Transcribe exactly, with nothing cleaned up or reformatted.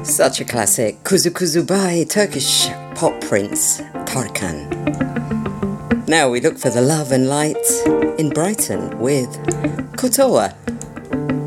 Such a classic. Kuzu Kuzu by Turkish pop prince Tarkan. Now we look for the love and light in Brighton with Kotoa.